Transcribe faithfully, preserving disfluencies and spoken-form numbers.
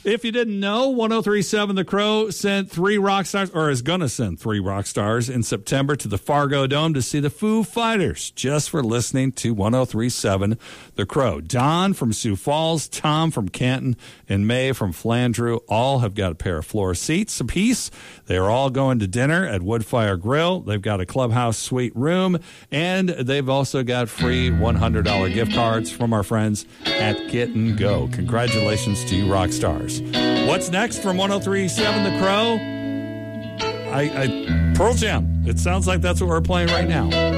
If you didn't know, one oh three point seven The Crow sent three rock stars, or is going to send three rock stars in September to the Fargo Dome to see the Foo Fighters, just for listening to one oh three point seven The Crow. Don from Sioux Falls, Tom from Canton, and May from Flandreau all have got a pair of floor seats apiece. They are all going to dinner at Woodfire Grill. They've got a clubhouse suite room, and they've also got free one hundred dollars gift cards from our friends at Get and Go. Congratulations to you rock stars. What's next from one oh three point seven The Crow? I, I Pearl Jam. It sounds like that's what we're playing right now.